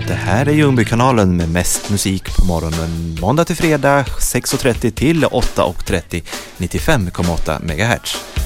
Det här är Ljungbykanalen med mest musik på morgonen måndag till fredag 6.30 till 8.30 95,8 MHz.